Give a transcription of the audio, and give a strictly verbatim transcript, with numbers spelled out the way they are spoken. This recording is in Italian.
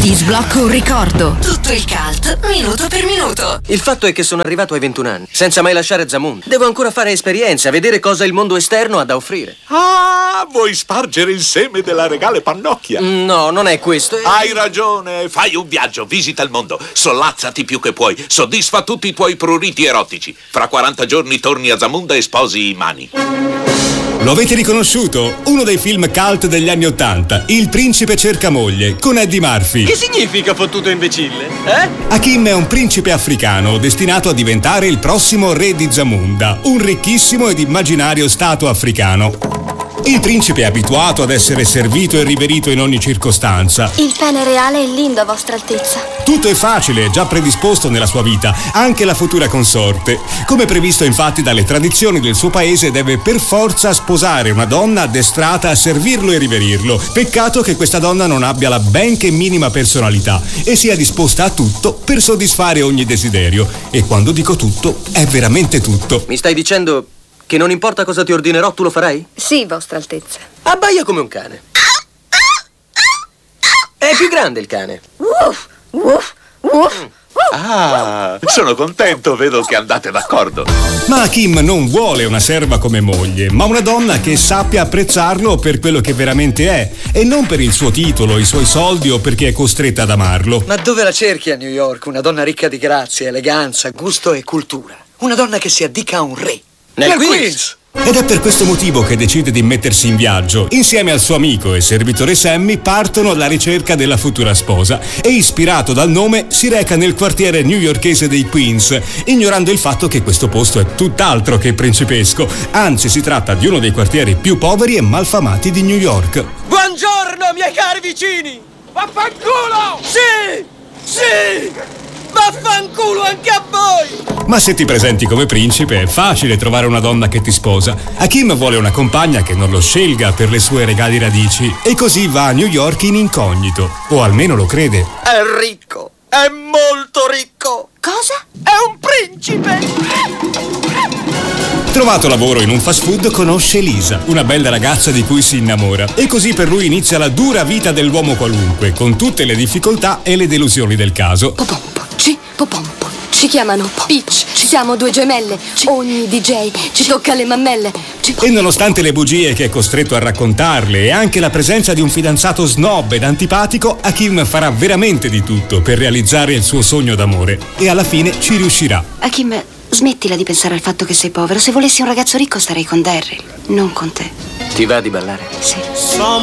Ti sblocco un ricordo. Tutto il cult, minuto per minuto. Il fatto è che sono arrivato ai ventuno anni, senza mai lasciare Zamunda. Devo ancora fare esperienza, vedere cosa il mondo esterno ha da offrire. Ah, vuoi spargere il seme della regale pannocchia? No, non è questo. È... Hai ragione, fai un viaggio, visita il mondo, sollazzati più che puoi, soddisfa tutti i tuoi pruriti erotici. Fra quaranta giorni torni a Zamunda e sposi i mani. Lo avete riconosciuto? Uno dei film cult degli anni Ottanta, Il principe cerca moglie, con Eddie Murphy. Che significa fottuto imbecille? Eh? Hakim è un principe africano destinato a diventare il prossimo re di Zamunda, un ricchissimo ed immaginario stato africano. Il principe è abituato ad essere servito e riverito in ogni circostanza. Il pene reale è lindo, Vostra Altezza. Tutto è facile, è già predisposto nella sua vita, anche la futura consorte. Come previsto infatti dalle tradizioni del suo paese, deve per forza sposare una donna addestrata a servirlo e riverirlo. Peccato che questa donna non abbia la benché minima personalità e sia disposta a tutto per soddisfare ogni desiderio. E quando dico tutto, è veramente tutto. Mi stai dicendo che non importa cosa ti ordinerò, tu lo farai? Sì, Vostra Altezza. Abbaia come un cane. È più grande il cane. Uff, uff, uff. Ah, sono contento, vedo che andate d'accordo. Ma Hakim non vuole una serva come moglie, ma una donna che sappia apprezzarlo per quello che veramente è e non per il suo titolo, i suoi soldi o perché è costretta ad amarlo. Ma dove la cerchi a New York? Una donna ricca di grazia, eleganza, gusto e cultura. Una donna che si addica a un re. Nel Nel Queens. Queens. Ed è per questo motivo che decide di mettersi in viaggio. Insieme al suo amico e servitore Sammy partono alla ricerca della futura sposa e, ispirato dal nome, si reca nel quartiere newyorkese dei Queens, ignorando il fatto che questo posto è tutt'altro che principesco. Anzi, si tratta di uno dei quartieri più poveri e malfamati di New York. Buongiorno, miei cari vicini! Vaffanculo! Sì! Sì! Vaffanculo anche a voi! Ma se ti presenti come principe è facile trovare una donna che ti sposa. Hakim vuole una compagna che non lo scelga per le sue regali radici e così va a New York in incognito, o almeno lo crede. È ricco, è molto ricco. Cosa? È un principe! Trovato lavoro in un fast food, conosce Lisa, una bella ragazza di cui si innamora. E così per lui inizia la dura vita dell'uomo qualunque, con tutte le difficoltà e le delusioni del caso. Popompo, ci, popompo. Ci chiamano Peach. Siamo due gemelle. Ogni D J ci tocca le mammelle. Ci... E nonostante le bugie che è costretto a raccontarle e anche la presenza di un fidanzato snob ed antipatico, Hakim farà veramente di tutto per realizzare il suo sogno d'amore. E alla fine ci riuscirà. Hakim, smettila di pensare al fatto che sei povero. Se volessi un ragazzo ricco starei con Daryl, non con te. Ti va di ballare? Sì.